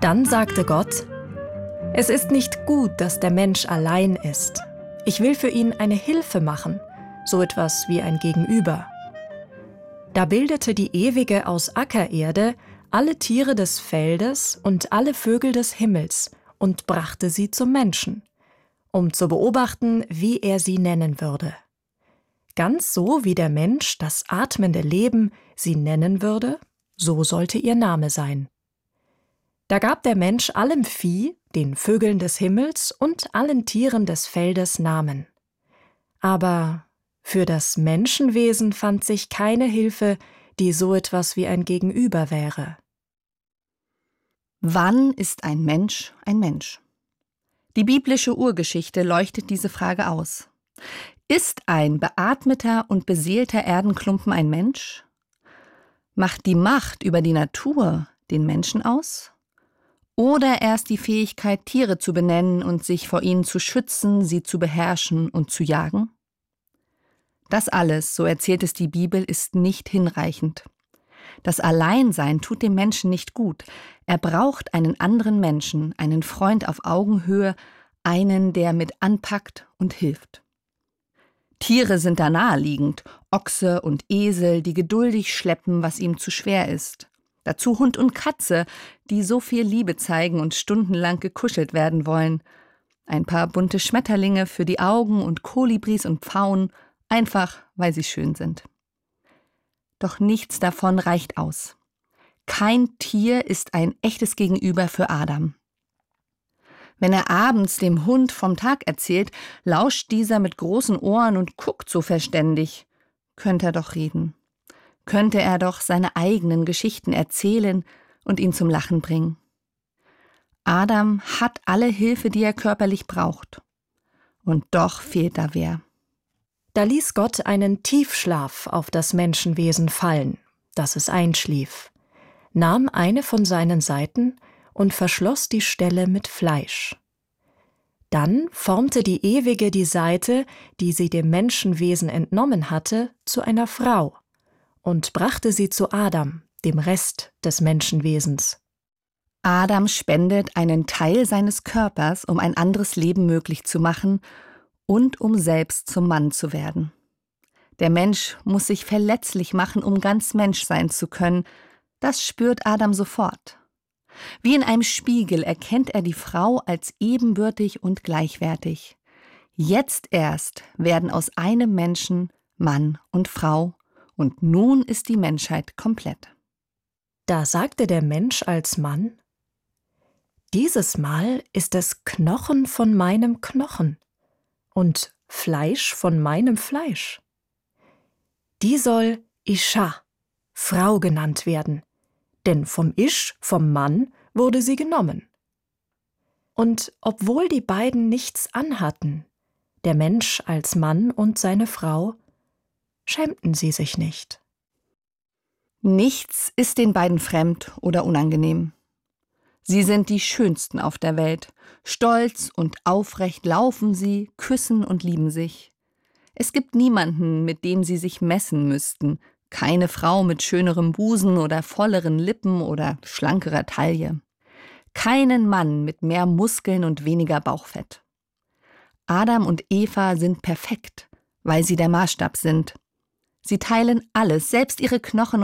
Dann sagte Gott: Es ist nicht gut, dass der Mensch allein ist. Ich will für ihn eine Hilfe machen, so etwas wie ein Gegenüber. Da bildete die Ewige aus Ackererde alle Tiere des Feldes und alle Vögel des Himmels und brachte sie zum Menschen, um zu beobachten, wie er sie nennen würde. Ganz so wie der Mensch das atmende Leben sie nennen würde, so sollte ihr Name sein. Da gab der Mensch allem Vieh, den Vögeln des Himmels und allen Tieren des Feldes Namen. Aber für das Menschenwesen fand sich keine Hilfe, die so etwas wie ein Gegenüber wäre. Wann ist ein Mensch ein Mensch? Die biblische Urgeschichte leuchtet diese Frage aus. Ist ein beatmeter und beseelter Erdenklumpen ein Mensch? Macht die Macht über die Natur den Menschen aus? Oder erst die Fähigkeit, Tiere zu benennen und sich vor ihnen zu schützen, sie zu beherrschen und zu jagen? Das alles, so erzählt es die Bibel, ist nicht hinreichend. Das Alleinsein tut dem Menschen nicht gut. Er braucht einen anderen Menschen, einen Freund auf Augenhöhe, einen, der mit anpackt und hilft. Tiere sind da naheliegend, Ochse und Esel, die geduldig schleppen, was ihm zu schwer ist. Dazu Hund und Katze, die so viel Liebe zeigen und stundenlang gekuschelt werden wollen. Ein paar bunte Schmetterlinge für die Augen und Kolibris und Pfauen, einfach weil sie schön sind. Doch nichts davon reicht aus. Kein Tier ist ein echtes Gegenüber für Adam. Wenn er abends dem Hund vom Tag erzählt, lauscht dieser mit großen Ohren und guckt so verständig. Könnte er doch reden. Könnte er doch seine eigenen Geschichten erzählen und ihn zum Lachen bringen. Adam hat alle Hilfe, die er körperlich braucht. Und doch fehlt da wer. Da ließ Gott einen Tiefschlaf auf das Menschenwesen fallen, dass es einschlief, nahm eine von seinen Seiten und verschloss die Stelle mit Fleisch. Dann formte die Ewige die Seite, die sie dem Menschenwesen entnommen hatte, zu einer Frau und brachte sie zu Adam, dem Rest des Menschenwesens. Adam spendet einen Teil seines Körpers, um ein anderes Leben möglich zu machen und um selbst zum Mann zu werden. Der Mensch muss sich verletzlich machen, um ganz Mensch sein zu können. Das spürt Adam sofort. Wie in einem Spiegel erkennt er die Frau als ebenbürtig und gleichwertig. Jetzt erst werden aus einem Menschen Mann und Frau, und nun ist die Menschheit komplett. Da sagte der Mensch als Mann: Dieses Mal ist es Knochen von meinem Knochen und Fleisch von meinem Fleisch. Die soll Ischa, Frau genannt werden, denn vom Isch, vom Mann, wurde sie genommen. Und obwohl die beiden nichts anhatten, der Mensch als Mann und seine Frau, schämten sie sich nicht. Nichts ist den beiden fremd oder unangenehm. Sie sind die Schönsten auf der Welt. Stolz und aufrecht laufen sie, küssen und lieben sich. Es gibt niemanden, mit dem sie sich messen müssten. Keine Frau mit schönerem Busen oder volleren Lippen oder schlankerer Taille. Keinen Mann mit mehr Muskeln und weniger Bauchfett. Adam und Eva sind perfekt, weil sie der Maßstab sind. Sie teilen alles, selbst ihre Knochen